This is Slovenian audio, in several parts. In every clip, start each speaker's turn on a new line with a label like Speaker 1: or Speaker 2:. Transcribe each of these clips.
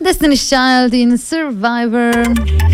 Speaker 1: Destiny's Child in Survivor.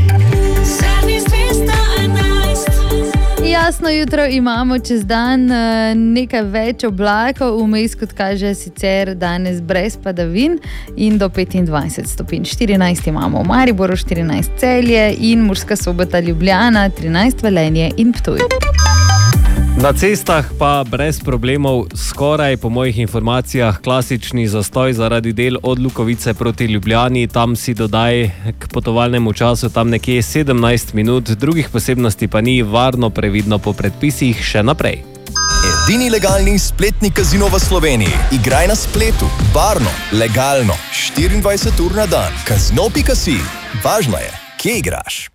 Speaker 1: Jasno jutro imamo čez dan, nekaj več oblakov, vmes kot kaže sicer danes brez padavin in do 25 stopinj. 14 imamo v Mariboru, 14 Celje in Murska Sobota, Ljubljana, 13 Velenje in Ptuj.
Speaker 2: Na cestah pa brez problemov, skoraj po mojih informacijah klasični zastoj zaradi del od Lukovice proti Ljubljani, tam si dodaj k potovalnemu času tam nekje 17 minut, drugih posebnosti pa ni, varno, previdno po predpisih še naprej.
Speaker 3: Edini legalni spletni kazino v Sloveniji. Igraj na spletu, varno, legalno, 24 ur na dan. Kazino.si. Važno je, kje igraš.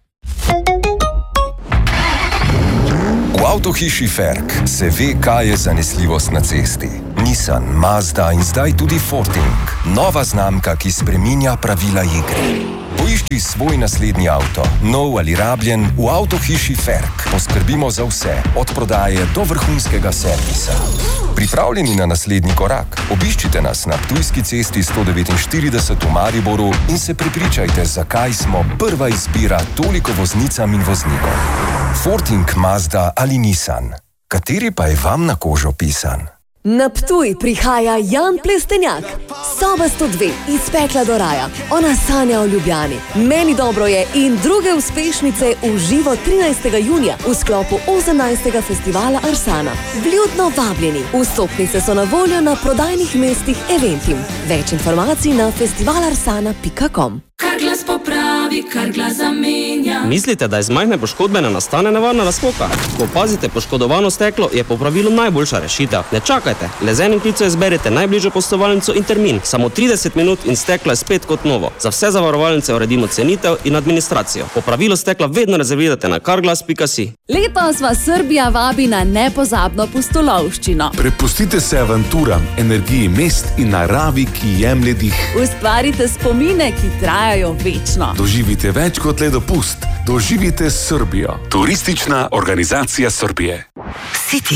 Speaker 3: V avtohiši Ferk se ve, kaj je zanesljivost na cesti. Nissan, Mazda in zdaj tudi Forting. Nova znamka, ki spreminja pravila igre. Poišči svoj naslednji avto, nov ali rabljen, v avtohiši Ferk. Poskrbimo za vse, od prodaje do vrhunskega servisa. Pripravljeni na naslednji korak? Obiščite nas na Ptujski cesti 149 v Mariboru in se prepričajte, zakaj smo prva izbira toliko voznicam in voznikom. Forting, Mazda ali Nissan. Kateri pa je vam na kožo pisan?
Speaker 4: Na Ptuj prihaja Jan Plestenjak. Soba 102, iz pekla do raja. Ona sanja o Ljubljani. Meni dobro je in druge uspešnice v živo 13. junija v sklopu 18. festivala Arsana. Vljudno vabljeni. Vstopnice so na voljo na prodajnih mestih Eventim. Več informacij na festivalarsana.com.
Speaker 5: Kar glas popravi, kar glas zamenja.
Speaker 6: Mislite, da iz majhne poškodbe ne nastane nevarna razpoka? Ko opazite poškodovano steklo, je po pravilu najboljša rešitev. Ne čakajte, le z enim klicem izberite najbližjo poslovalnico in termin. Samo 30 minut in steklo je spet kot novo. Za vse zavarovalnice uredimo cenitev in administracijo. Po pravilu stekla vedno rezervirate na carglass.si.
Speaker 7: Letos vas Srbija vabi na nepozabno pustolovščino.
Speaker 8: Prepustite se avanturam, energiji mest in naravi, ki jemlje dih.
Speaker 7: Ustvarite spomine, ki trajajo večno.
Speaker 8: Doživite več kot le dopust. Doživite Srbijo. Turistična organizacija Srbije.